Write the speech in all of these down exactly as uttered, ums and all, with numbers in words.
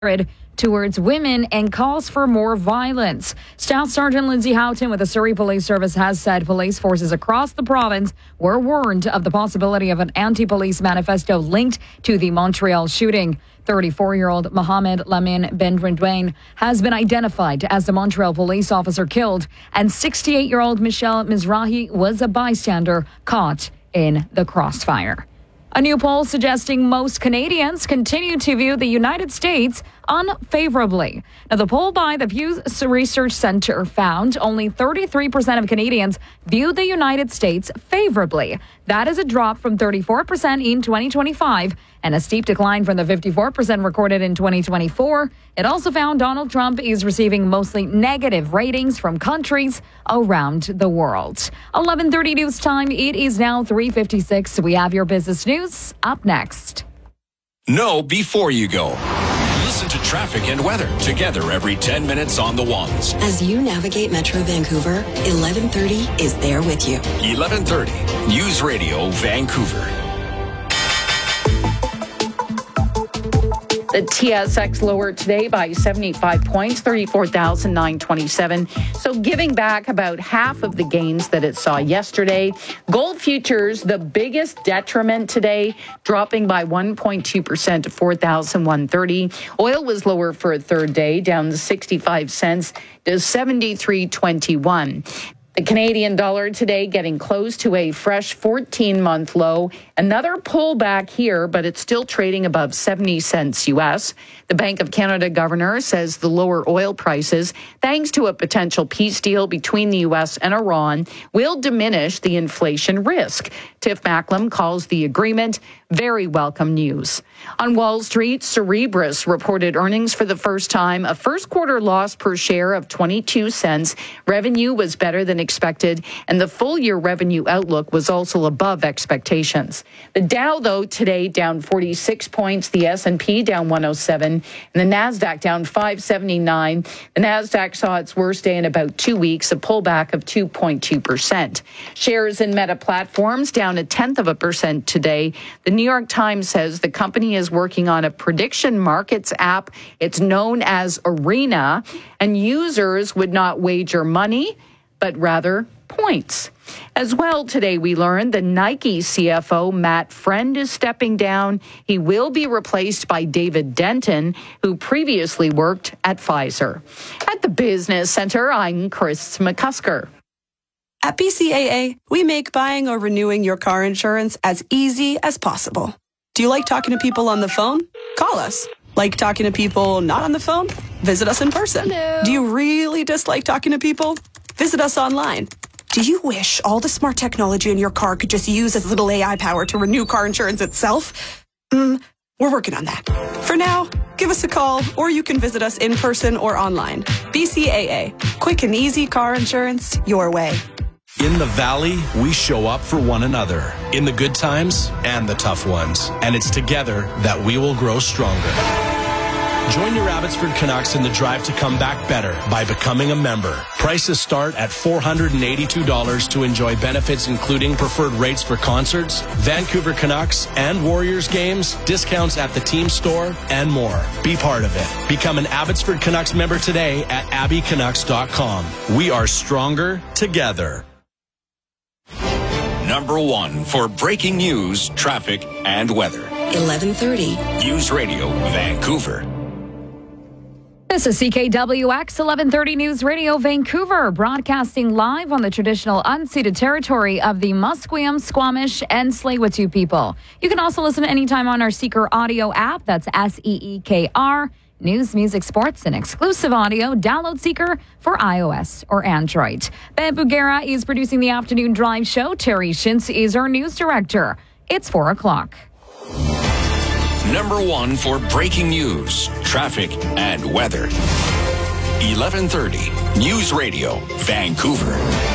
towards women and calls for more violence. Staff Sergeant Lindsay Houghton with the Surrey Police Service has said police forces across the province were warned of the possibility of an anti-police manifesto linked to the Montreal shooting. thirty-four-year-old Mohamed Lamin Bendredouane has been identified as the Montreal police officer killed, and sixty-eight-year-old Michelle Mizrahi was a bystander caught in the crossfire. A new poll suggesting most Canadians continue to view the United States unfavorably. Now, the poll by the Pew Research Center found only thirty-three percent of Canadians view the United States favorably. That is a drop from thirty-four percent in twenty twenty-five and a steep decline from the fifty-four percent recorded in twenty twenty-four. It also found Donald Trump is receiving mostly negative ratings from countries around the world. eleven thirty news time. It is now three fifty-six. We have your business news up next. Know before you go. Listen to traffic and weather together every ten minutes on the ones. As you navigate Metro Vancouver, eleven thirty is there with you. eleven thirty News Radio Vancouver. The T S X lowered today by seventy-five points, thirty-four thousand nine hundred twenty-seven. So giving back about half of the gains that it saw yesterday. Gold futures, the biggest detriment today, dropping by one point two percent to four thousand one hundred thirty. Oil was lower for a third day, down sixty-five cents to seventy-three twenty-one. The Canadian dollar today getting close to a fresh fourteen-month low. Another pullback here, but it's still trading above seventy cents U S. The Bank of Canada governor says the lower oil prices, thanks to a potential peace deal between the U S and Iran, will diminish the inflation risk. Tiff Macklem calls the agreement very welcome news. On Wall Street, Cerebras reported earnings for the first time, a first quarter loss per share of twenty-two cents. Revenue was better than expected, and the full year revenue outlook was also above expectations. The Dow, though, today down forty-six points, the S and P down one oh seven, and the NASDAQ down five seventy-nine. The NASDAQ saw its worst day in about two weeks, a pullback of two point two percent. Shares in Meta Platforms down a tenth of a percent today. The New York Times says the company is working on a prediction markets app. It's known as Arena, and users would not wager money, but rather points. As well, today we learned the Nike C F O, Matt Friend, is stepping down. He will be replaced by David Denton, who previously worked at Pfizer. At the Business Center, I'm Chris McCusker. At B C A A, we make buying or renewing your car insurance as easy as possible. Do you like talking to people on the phone? Call us. Like talking to people not on the phone? Visit us in person. Hello. Do you really dislike talking to people? Visit us online. Do you wish all the smart technology in your car could just use as little A I power to renew car insurance itself? Mm, we're working on that. For now, give us a call, or you can visit us in person or online. B C A A. Quick and easy car insurance your way. In the Valley, we show up for one another, in the good times and the tough ones. And it's together that we will grow stronger. Join your Abbotsford Canucks in the drive to come back better by becoming a member. Prices start at four hundred eighty-two dollars to enjoy benefits including preferred rates for concerts, Vancouver Canucks and Warriors games, discounts at the team store, and more. Be part of it. Become an Abbotsford Canucks member today at abby canucks dot com. We are stronger together. Number one for breaking news, traffic, and weather. eleven thirty News Radio Vancouver. This is C K W X eleven thirty News Radio Vancouver, broadcasting live on the traditional unceded territory of the Musqueam, Squamish, and Tsleil-Waututh people. You can also listen anytime on our Seeker audio app. That's S E E K R. News, music, sports, and exclusive audio. Download Seeker for iOS or Android. Ben Bugera is producing the Afternoon Drive show. Terry Shintz is our news director. It's four o'clock. Number one for breaking news, traffic, and weather. eleven thirty News Radio Vancouver.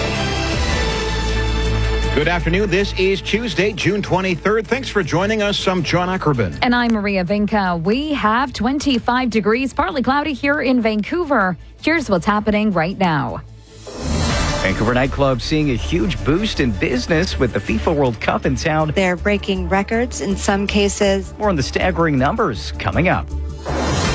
Good afternoon. This is Tuesday, June twenty-third. Thanks for joining us. I'm John Ackerman. And I'm Maria Vinca. We have twenty-five degrees, partly cloudy here in Vancouver. Here's what's happening right now. Vancouver nightclubs seeing a huge boost in business with the FIFA World Cup in town. They're breaking records in some cases. More on the staggering numbers coming up.